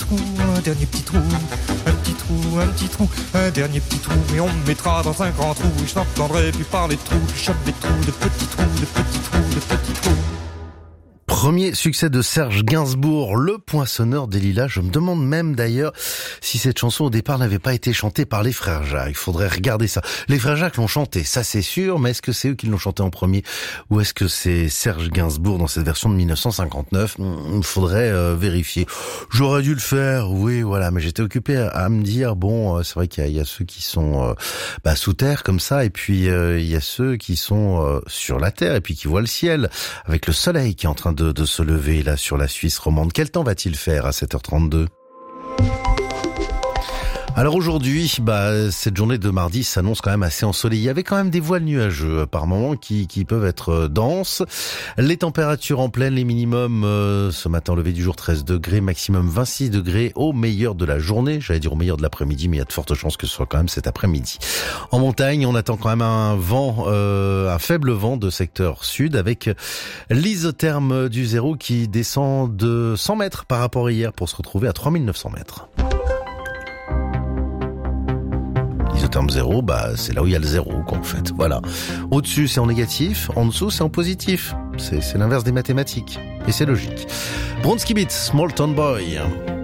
trou, un dernier petit trou, un petit trou, un petit trou, un dernier petit trou, et on me mettra dans un grand trou, et je n'entendrai plus parler de trous, plus chope des trous, de petits trous, de petits trous, de petits trous. Premier succès de Serge Gainsbourg, Le Poinçonneur des Lilas. Je me demande même d'ailleurs si cette chanson au départ n'avait pas été chantée par les frères Jacques. Il faudrait regarder ça. Les frères Jacques l'ont chantée, ça c'est sûr, mais est-ce que c'est eux qui l'ont chanté en premier ou est-ce que c'est Serge Gainsbourg dans cette version de 1959 ? Il faudrait vérifier. J'aurais dû le faire, oui, voilà, mais j'étais occupé à me dire, bon, c'est vrai qu'il y a ceux qui sont sous terre comme ça, et puis il y a ceux qui sont sur la terre et puis qui voient le ciel avec le soleil qui est en train de se lever là sur la Suisse romande. Quel temps va-t-il faire à 7h32 ? Alors aujourd'hui, cette journée de mardi s'annonce quand même assez ensoleillée. Il y avait quand même des voiles nuageux par moments qui peuvent être denses. Les températures en pleine, les minimums ce matin au lever du jour 13 degrés, maximum 26 degrés au meilleur de la journée. J'allais dire au meilleur de l'après-midi, mais il y a de fortes chances que ce soit quand même cet après-midi. En montagne, on attend quand même un vent, un faible vent de secteur sud avec l'isotherme du zéro qui descend de 100 mètres par rapport à hier pour se retrouver à 3900 mètres. Isotherme zéro, c'est là où il y a le zéro, en fait. Voilà. Au-dessus, c'est en négatif. En dessous, c'est en positif. C'est l'inverse des mathématiques. Et c'est logique. Bronski Beat, Small Town Boy.